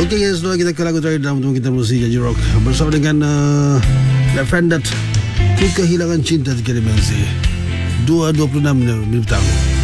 Okey, setelah kita ke lagu terakhir dalam teman kita Musik Janji Rock bersama dengan Left Handed, Ku Kehilangan Cinta 3 Dimensi 2.26 minit petang.